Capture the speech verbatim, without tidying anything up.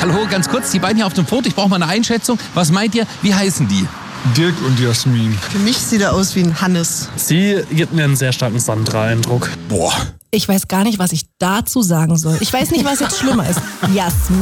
Hallo, ganz kurz, die beiden hier auf dem Foto, ich brauche mal eine Einschätzung. Was meint ihr, wie heißen die? Dirk und Jasmin. Für mich sieht er aus wie ein Hannes. Sie gibt mir einen sehr starken Sandra-Eindruck. Boah. Ich weiß gar nicht, was ich dazu sagen soll. Ich weiß nicht, was jetzt schlimmer ist. Jasmin